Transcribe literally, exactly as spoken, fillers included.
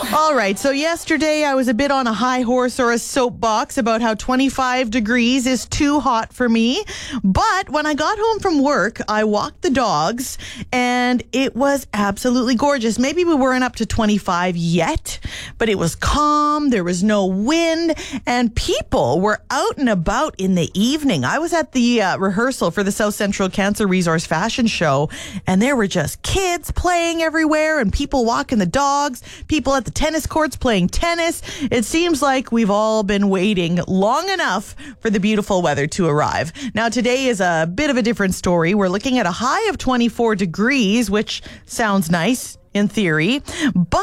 All right, so yesterday I was a bit on a high horse or a soapbox about how twenty-five degrees is too hot for me. But when I got home from work, I walked the dogs and it was absolutely gorgeous. Maybe we weren't up to twenty-five yet, but it was calm. There was no wind and people were out and about in the evening. I was at the uh, rehearsal for the South Central Cancer Resource Fashion Show and there were just kids playing everywhere and people walking the dogs, people at the tennis courts playing tennis. It seems like we've all been waiting long enough for the beautiful weather to arrive. Now, today is a bit of a different story. We're looking at a high of twenty-four degrees, which sounds nice in theory, but